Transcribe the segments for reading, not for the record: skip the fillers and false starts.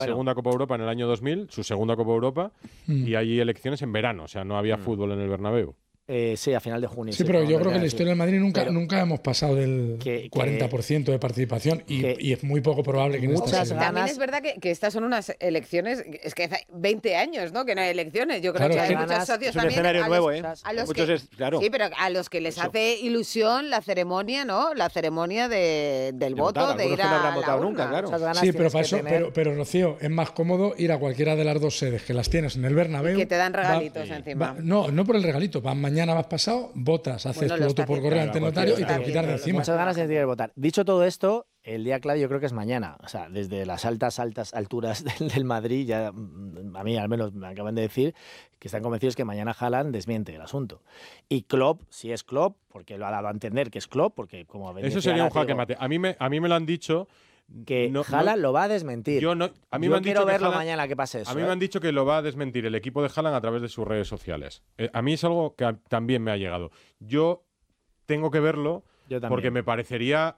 segunda Copa Europa en el año 2000, su segunda Copa Europa, y hay elecciones en verano, o sea, no había fútbol en el Bernabéu. Sí, a final de junio. Sí, pero yo creo que en la historia del Madrid nunca hemos pasado del 40% de participación y es muy poco probable que en esta sea. También es verdad que estas son unas elecciones, es que hace 20 años, ¿no? Que no hay elecciones. Yo creo que hay muchos socios también. Es un escenario nuevo, ¿eh? Sí, pero a los que les hace ilusión la ceremonia, ¿no? La ceremonia del voto, de ir a la urna. Claro. Sí, pero para eso, pero Rocío, es más cómodo ir a cualquiera de las dos sedes que las tienes en el Bernabéu. Y que te dan regalitos encima. No por el regalito, van mañana, vas pasado, votas, haces tu voto por correo ante notario y te lo quitas de encima. Muchas ganas de votar. Dicho todo esto, el día clave yo creo que es mañana. O sea, desde las altas alturas del Madrid, ya a mí al menos me acaban de decir que están convencidos que mañana Haaland desmiente el asunto. Y Klopp, si es Klopp, porque lo ha dado a entender que es Klopp, porque como eso sería un jaque mate. A mí me lo han dicho que Haaland lo va a desmentir. Yo quiero verlo mañana que pase eso. A mí me han dicho que lo va a desmentir el equipo de Haaland a través de sus redes sociales. A mí es algo que también me ha llegado. Yo tengo que verlo porque me parecería,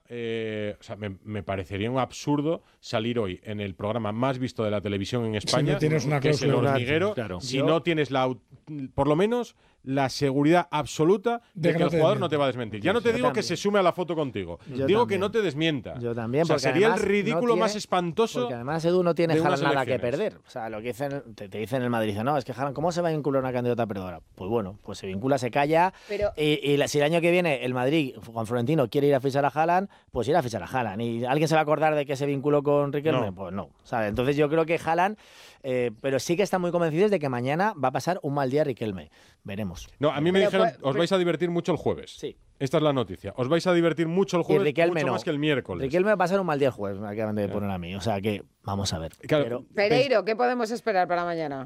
me parecería un absurdo salir hoy en el programa más visto de la televisión en España, si no tienes una que es El cláusula, Hormiguero, si no tienes por lo menos la seguridad absoluta de que el jugador no te va a desmentir. Ya no te digo que se sume a la foto contigo, digo que no te desmienta. Yo también, porque sería el ridículo más espantoso. Porque además Edu no tiene Haaland nada que perder. O sea, lo que te dicen en el Madrid, no, es que Haaland, ¿cómo se va a vincular a una candidata perdedora? Pues bueno, pues se vincula, se calla. Y si el año que viene el Madrid, Juan Florentino, quiere ir a fichar a Haaland, pues irá a fichar a Haaland. ¿Y alguien se va a acordar de que se vinculó con Riquelme? Pues no. ¿Sabes? Entonces yo creo que Haaland, pero sí que están muy convencidos de que mañana va a pasar un mal día Riquelme. Veremos. No, a mí me dijeron, os vais a divertir mucho el jueves. Sí. Esta es la noticia. Os vais a divertir mucho el jueves, mucho más que el miércoles. Riquelme va a pasar un mal día el jueves, me acaban de poner a mí. O sea que vamos a ver. Claro, Pereiro, ¿qué podemos esperar para mañana?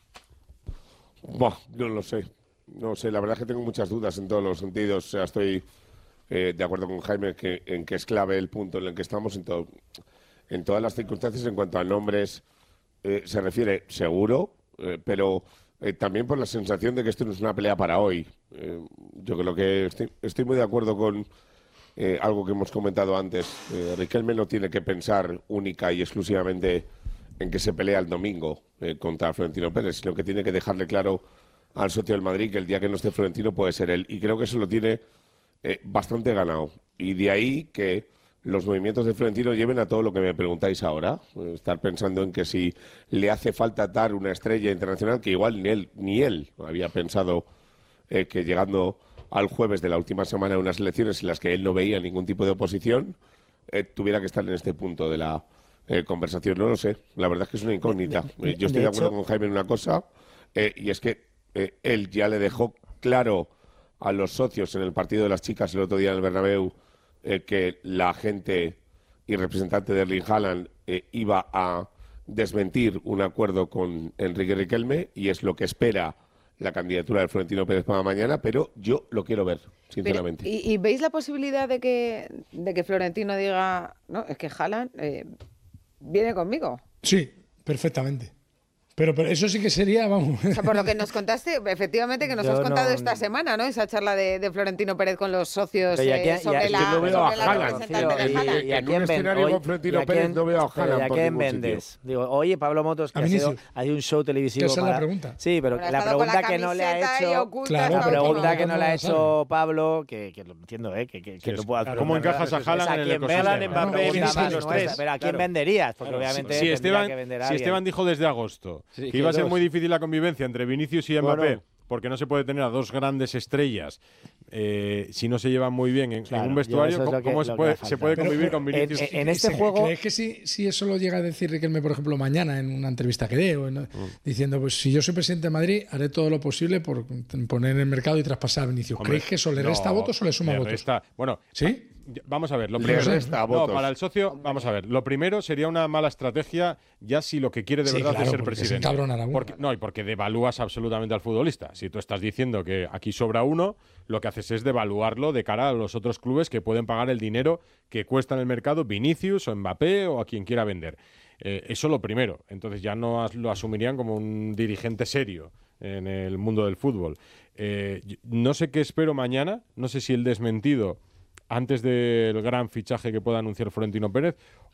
No lo sé. No sé, la verdad es que tengo muchas dudas en todos los sentidos. O sea, estoy de acuerdo con Jaime en que es clave el punto en el que estamos en todas las circunstancias. En cuanto a nombres se refiere, seguro, pero también por la sensación de que esto no es una pelea para hoy. Yo creo que estoy muy de acuerdo con algo que hemos comentado antes. Riquelme no tiene que pensar única y exclusivamente en que se pelea el domingo contra Florentino Pérez, sino que tiene que dejarle claro al socio del Madrid que el día que no esté Florentino puede ser él. Y creo que eso lo tiene bastante ganado. Y de ahí que los movimientos de Florentino lleven a todo lo que me preguntáis ahora. Estar pensando en que si le hace falta dar una estrella internacional, que igual ni él había pensado que llegando al jueves de la última semana de unas elecciones en las que él no veía ningún tipo de oposición, tuviera que estar en este punto de la conversación. No lo sé. La verdad es que es una incógnita. Yo estoy de acuerdo con Jaime en una cosa, y es que él ya le dejó claro a los socios en el partido de las chicas el otro día en el Bernabéu que la gente y representante de Erling Haaland iba a desmentir un acuerdo con Enrique Riquelme, y es lo que espera la candidatura de Florentino Pérez para mañana, pero yo lo quiero ver, sinceramente. ¿Y veis la posibilidad de que Florentino diga, no, es que Haaland viene conmigo? Sí, perfectamente. Pero eso sí que sería, vamos. O sea, por lo que nos contaste, efectivamente, que nos has contado esta semana, ¿no? Esa charla de Florentino Pérez con los socios sobre la representante de Haaland. ¿Y a quién vendes? Digo, oye, Pablo Motos, que hay un show televisivo. Esa es la pregunta. Sí, pero la pregunta que no le ha hecho. La pregunta que no le ha hecho Pablo, que lo entiendo, que no puedo hacer. ¿Cómo encajas a Haaland en el ecosistema? Pero ¿a quién venderías? Porque obviamente si Esteban dijo desde agosto que iba a ser muy difícil la convivencia entre Vinicius y Mbappé, porque no se puede tener a dos grandes estrellas si no se llevan muy bien en un vestuario. ¿Cómo se puede convivir con Vinicius? En este juego... ¿Crees que si eso lo llega a decir Riquelme, por ejemplo, mañana en una entrevista que dé, diciendo, pues si yo soy presidente de Madrid, haré todo lo posible por poner en el mercado y traspasar a Vinicius? ¿Creéis que eso le resta votos o le suma votos? Bueno, ¿sí? Vamos a ver, lo primero, para el socio, vamos a ver, lo primero sería una mala estrategia ya si lo que quiere de verdad es ser presidente. Porque devalúas absolutamente al futbolista. Si tú estás diciendo que aquí sobra uno, lo que haces es devaluarlo de cara a los otros clubes que pueden pagar el dinero que cuesta en el mercado Vinicius o Mbappé o a quien quiera vender. Eso lo primero. Entonces ya no lo asumirían como un dirigente serio en el mundo del fútbol. No sé qué espero mañana, no sé si el desmentido antes del gran fichaje que pueda anunciar Florentino Pérez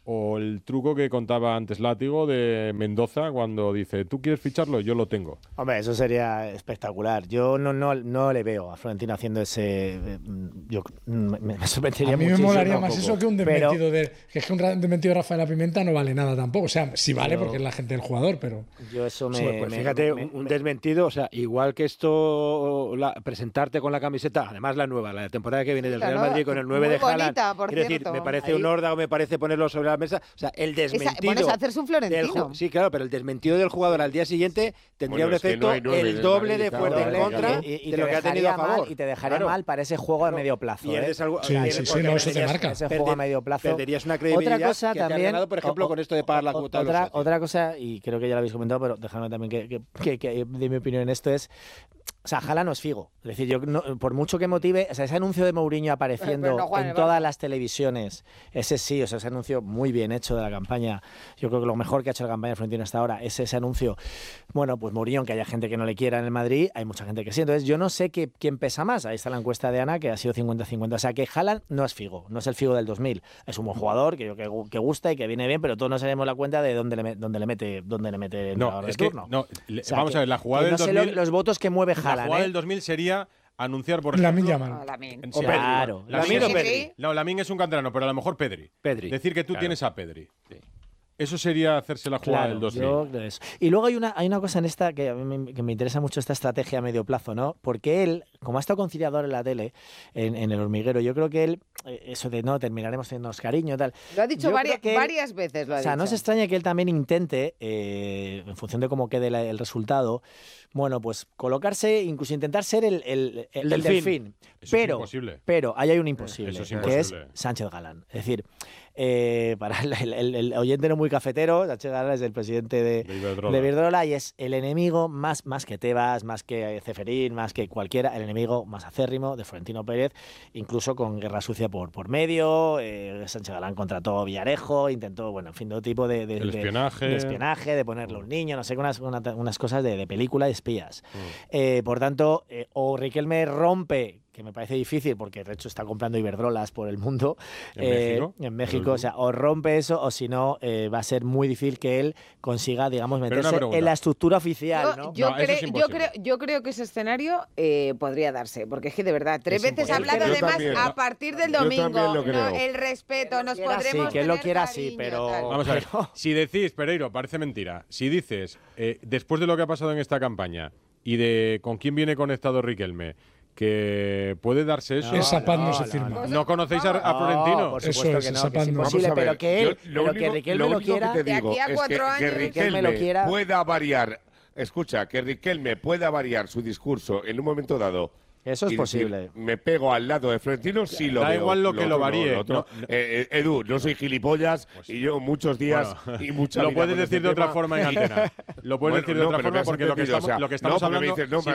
o el truco que contaba antes Látigo de Mendoza cuando dice, ¿tú quieres ficharlo? Yo lo tengo. Hombre, eso sería espectacular. Yo no le veo a Florentino haciendo ese... Yo me sorprendería mucho. A mí me molaría más eso que un desmentido que es que un desmentido de Rafael Pimenta no vale nada tampoco. O sea, sí vale porque es la gente del jugador, pero... Yo eso fíjate, un desmentido, o sea, igual que esto, presentarte con la camiseta, además la nueva, la temporada que viene del Real Madrid con el 9 de Haaland. Quiero decir, me parece un órdago, me parece ponerlo sobre la mesa. O sea, el desmentido. Bueno, es hacerse un Florentino. Sí, claro, pero el desmentido del jugador al día siguiente tendría un efecto el doble de fuerte en contra de lo que ha tenido a favor. Y te dejaría mal para ese juego a medio plazo. Pierdes algo. Sí, no, eso te marca. Ese juego a medio plazo. Perderías una credibilidad otra cosa que también, te ha ganado, por ejemplo, con esto de pagar la cuota. Otra cosa, y creo que ya lo habéis comentado, pero dejadme también que de mi opinión en esto es... O sea, Haaland no es Figo. Es decir, yo por mucho que motive, o sea, ese anuncio de Mourinho apareciendo en todas las televisiones, ese sí, o sea, ese anuncio muy bien hecho de la campaña. Yo creo que lo mejor que ha hecho la campaña de Florentino hasta ahora es ese anuncio. Bueno, pues Mourinho, que haya gente que no le quiera en el Madrid, hay mucha gente que sí. Entonces, yo no sé quién pesa más. Ahí está la encuesta de Ana, que ha sido 50-50. O sea, que Haaland no es Figo, no es el Figo del 2000. Es un buen jugador, que gusta y que viene bien, pero todos nos haremos la cuenta de dónde le mete no, es turno. No, vamos a ver, la jugada del 2000... los votos que mueve Haaland. La jugada del 2000 sería anunciar, por ejemplo... Lamin. Claro. Lamin o Pedri. No, Lamin es un canterano, pero a lo mejor Pedri. Decir que tú tienes a Pedri. Sí. Eso sería hacerse la jugada del 2000. Yo creo eso. Y luego hay una cosa en esta que a mí me interesa mucho, esta estrategia a medio plazo, ¿no? Porque él, como ha estado conciliador en la tele, en El Hormiguero, yo creo que él, eso de no, terminaremos teniéndonos cariño y tal. Lo ha dicho varias veces. O sea, no se extraña que él también intente, en función de cómo quede el resultado, bueno, pues colocarse, incluso intentar ser el delfín. Pero ahí hay un imposible, que es Sánchez Galán. Es decir, para el oyente no muy cafetero, Sánchez Galán es el presidente de Iberdrola y es el enemigo más que Tebas, más que Ceferín, más que cualquiera, el enemigo más acérrimo de Florentino Pérez, incluso con guerra sucia por medio. Sánchez Galán contrató Villarejo, intentó, bueno, en fin, todo tipo de espionaje, de ponerle un niño, no sé, unas cosas de película de espías. Por tanto, o Riquelme rompe, que me parece difícil porque de hecho está comprando Iberdrolas por el mundo en México, o sea, o rompe eso o si no va a ser muy difícil que él consiga, digamos, meterse en la estructura oficial. Yo creo que ese escenario podría darse, porque es que de verdad, 3 veces ha hablado además a partir del domingo, el respeto, nos podremos que él lo quiera así, pero... Vamos a ver, si decís, Pereiro, parece mentira, si dices, después de lo que ha pasado en esta campaña y de con quién viene conectado Riquelme, que puede darse eso. Esa paz no se firma. ¿No conocéis a Florentino? Por supuesto que no, que es imposible, pero que Riquelme lo quiera, de aquí a 4 años, que Riquelme pueda variar. Escucha, que Riquelme pueda variar su discurso en un momento dado. Eso es posible. Me pego al lado de Florentino, sí lo veo. Da igual lo que lo varíe. Edu, no soy gilipollas y yo muchos días y muchas lo puedes decir de otra forma en antena. Lo puedes decir de otra forma porque lo que estamos hablando,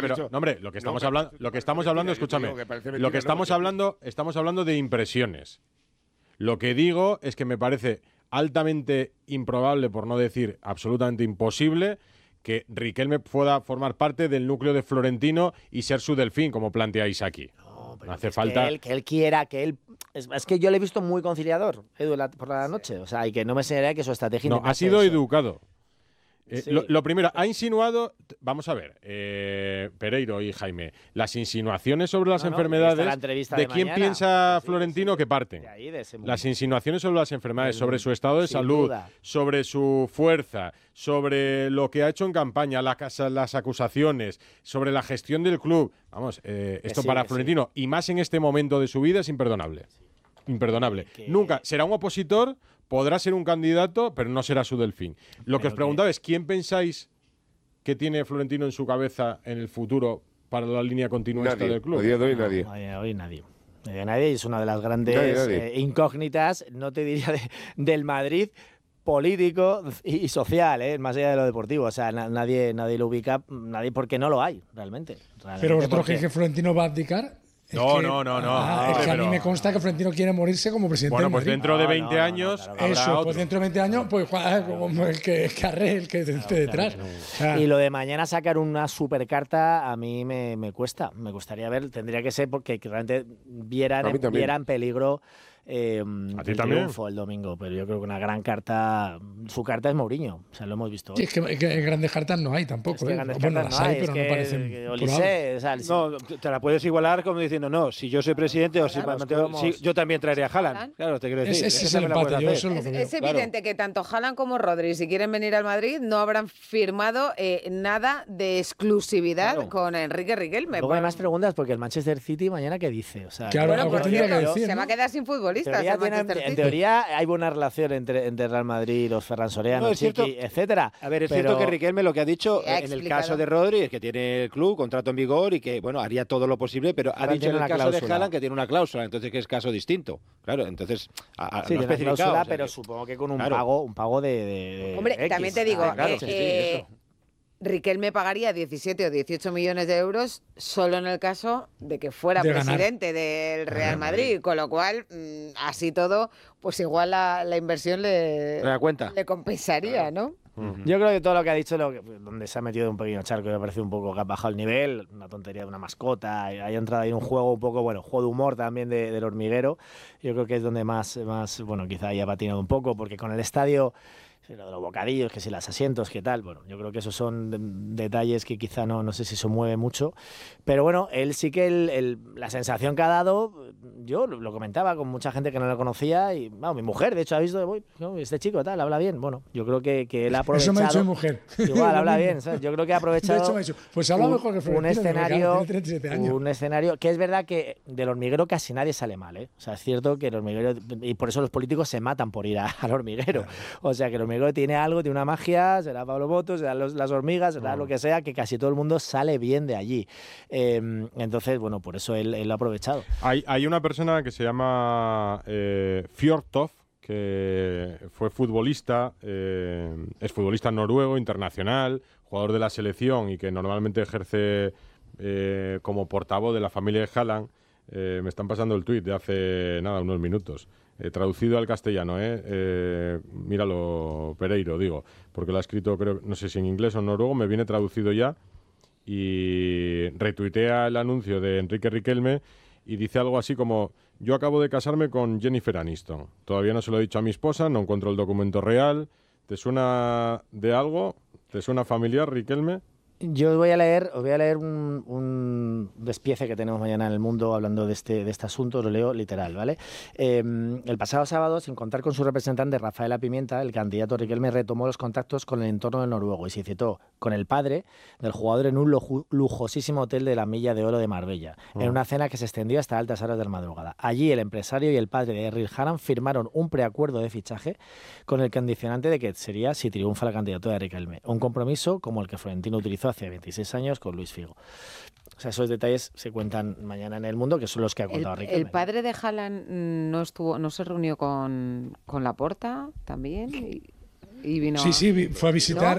lo que estamos hablando, escúchame, lo que estamos hablando de impresiones. Lo que digo es que me parece altamente improbable, por no decir absolutamente imposible, que Riquelme pueda formar parte del núcleo de Florentino y ser su delfín, como planteáis aquí. No hace falta... Que él quiera, que él... Es que yo le he visto muy conciliador, Edu, por la noche. O sea, y que no me enseñaría que su estrategia... No, ha sido educado. Sí. Lo primero, ha insinuado, vamos a ver, Pereiro y Jaime, las insinuaciones sobre las enfermedades, ¿de quién piensa Florentino que parten? Las insinuaciones sobre las enfermedades, sobre su estado de salud, sobre su fuerza, sobre lo que ha hecho en campaña, las acusaciones, sobre la gestión del club. Vamos, esto para Florentino, y más en este momento de su vida, es imperdonable. Imperdonable. Nunca será un opositor. Podrá ser un candidato, pero no será su delfín. Lo que os preguntaba es, ¿quién pensáis que tiene Florentino en su cabeza en el futuro para la línea continuista del club? A día de hoy nadie. Hoy nadie. Nadie, es una de las grandes incógnitas, no te diría del Madrid, político y social, más allá de lo deportivo. O sea, nadie lo ubica, nadie porque no lo hay, realmente. ¿Pero vosotros creéis que Florentino va a abdicar? No. Es que a mí me consta que Florentino quiere morirse como presidente del Madrid. Pues dentro de 20 años. Eso, pues dentro de 20 años, pues como el que carré, el que esté detrás. Y lo de mañana sacar una supercarta a mí me cuesta. Me gustaría ver, tendría que ser porque realmente vieran en peligro el triunfo el domingo, pero yo creo que una gran carta, su carta es Mourinho, o sea, lo hemos visto hoy. Sí, es que grandes cartas no hay tampoco. Bueno, las hay, pero no parecen. No, te la puedes igualar como diciendo, no, si yo soy presidente o si yo también traería a Haaland. Claro, te quiero decir. Ese es el empate. Es evidente que tanto Haaland como Rodri, si quieren venir al Madrid, no habrán firmado nada de exclusividad con Enrique Riquelme. Luego hay más preguntas porque el Manchester City mañana ¿qué dice? O sea, claro, se va a quedar sin futbolistas. En teoría hay buena relación entre Real Madrid, los Ferran Soriano, Chiqui, etcétera. A ver, es cierto que Riquelme lo que ha dicho en el caso de Rodri es que tiene el club, contrato en vigor y que, bueno, haría todo lo posible, pero ha dicho en el caso de Haaland que tiene una cláusula, entonces que es caso distinto. Claro, entonces sí, no tiene una cláusula, pero supongo que con un pago de Hombre, X. también te digo, Riquelme pagaría 17 o 18 millones de euros solo en el caso de que fuera presidente del Real Madrid, con lo cual, así todo, pues igual la inversión le compensaría, ¿no? Yo creo que todo lo que ha dicho, donde se ha metido un pequeño charco, me parece un poco que ha bajado el nivel, una tontería de una mascota, hay entrado ahí en un juego un poco, bueno, juego de humor también del hormiguero. Yo creo que es donde más bueno, quizá haya patinado un poco, porque con el estadio, lo de los bocadillos, que si los asientos, qué tal, bueno, yo creo que esos son detalles que quizá no sé si se mueve mucho, pero bueno, él sí que la sensación que ha dado, yo lo comentaba con mucha gente que no lo conocía y mi mujer, de hecho, ha visto, este chico tal, habla bien, bueno, yo creo que él ha aprovechado. Eso me ha dicho mi mujer. Igual, habla bien, ¿sabes? Yo creo que ha aprovechado. De hecho, me ha dicho, pues habla mejor que Florentino, un escenario que es verdad que del hormiguero casi nadie sale mal, ¿eh? O sea, es cierto que el hormiguero, y por eso los políticos se matan por ir al hormiguero, o sea, que el hormiguero tiene algo, tiene una magia, será Pablo Botos, será las hormigas, será lo que sea, que casi todo el mundo sale bien de allí. Entonces, bueno, por eso él lo ha aprovechado. Hay una persona que se llama Fjordtoft, que fue futbolista, es futbolista noruego, internacional, jugador de la selección y que normalmente ejerce como portavoz de la familia de Haaland. Me están pasando el tuit de hace unos minutos. Traducido al castellano, míralo, Pereiro, digo, porque lo ha escrito, creo, no sé si en inglés o en noruego, me viene traducido ya, y retuitea el anuncio de Enrique Riquelme y dice algo así como: yo acabo de casarme con Jennifer Aniston, todavía no se lo he dicho a mi esposa, no encuentro el documento real. ¿Te suena de algo? ¿Te suena familiar, Riquelme? Yo os voy a leer un despiece que tenemos mañana en El Mundo hablando de este asunto, lo leo literal, ¿vale? El pasado sábado, sin contar con su representante Rafaela Pimienta, el candidato Riquelme retomó los contactos con el entorno del noruego y se citó con el padre del jugador en un lujosísimo hotel de la Milla de Oro de Marbella, en una cena que se extendió hasta altas horas de la madrugada. Allí el empresario y el padre de Erling Haaland firmaron un preacuerdo de fichaje con el condicionante de que sería si triunfa la candidatura de Riquelme, un compromiso como el que Florentino utilizó hace 26 años con Luis Figo. O sea, esos detalles se cuentan mañana en El Mundo, que son los que ha contado Riquelme. ¿El padre de Haaland no se reunió con Laporta también? Y vino sí, fue a visitar,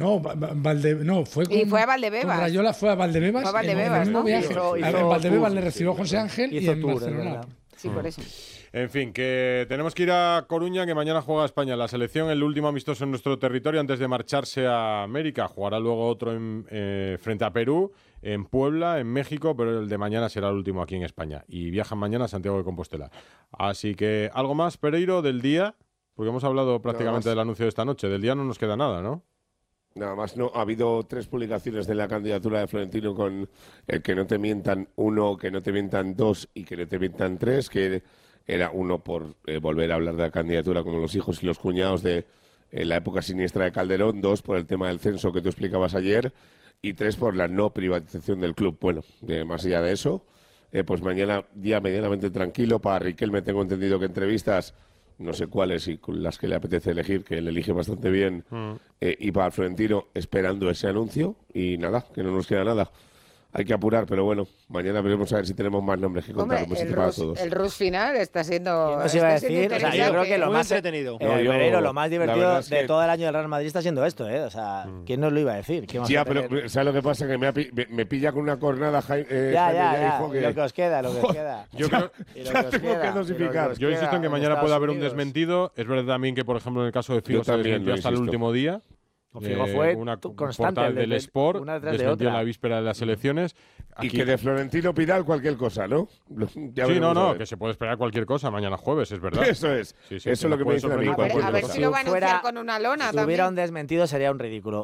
fue a Valdebebas. Rayola fue a Valdebebas. Fue a Valdebebas, en el mismo viaje. En Valdebebas le recibió José Ángel y en Barcelona. Sí, por eso. En fin, que tenemos que ir a Coruña, que mañana juega España. La selección, el último amistoso en nuestro territorio antes de marcharse a América. Jugará luego otro frente a Perú, en Puebla, en México, pero el de mañana será el último aquí en España. Y viajan mañana a Santiago de Compostela. Así que, ¿algo más, Pereiro, del día? Porque hemos hablado prácticamente del anuncio de esta noche. Del día no nos queda nada, ¿no? Nada más, no. Ha habido 3 publicaciones de la candidatura de Florentino con el que no te mientan 1, que no te mientan 2 y que no te mientan 3, que era 1 por volver a hablar de la candidatura como los hijos y los cuñados de la época siniestra de Calderón, 2 por el tema del censo que tú explicabas ayer y 3 por la no privatización del club. Bueno, más allá de eso, pues mañana día medianamente tranquilo para Riquelme. Tengo entendido que entrevistas, no sé cuáles y con las que le apetece elegir, que él elige bastante bien, y para Florentino esperando ese anuncio y nada, que no nos queda nada. Hay que apurar, pero bueno, mañana veremos a ver si tenemos más nombres que contar. El rush final está siendo. ¿Qué os iba a decir? O sea, yo creo que lo más entretenido. Lo más divertido de todo el año del Real Madrid está siendo esto, ¿eh? O sea, ¿quién nos lo iba a decir? Ya, pero ¿sabes lo que pasa? Que me pilla con una cornada ya. Lo que os queda. Yo creo tengo que dosificar. Yo insisto en que mañana puede haber un desmentido. Es verdad también que, por ejemplo, en el caso de Figo se desmintió hasta el último día. fue una constante portal del Sport, desmintió en la víspera de las elecciones. Aquí, y que de Florentino Pidal cualquier cosa, ¿no? Que se puede esperar cualquier cosa mañana jueves, es verdad. Eso es. Eso es lo que me dice a mí. A ver si lo va a anunciar con una lona también. Si hubiera un desmentido sería un ridículo.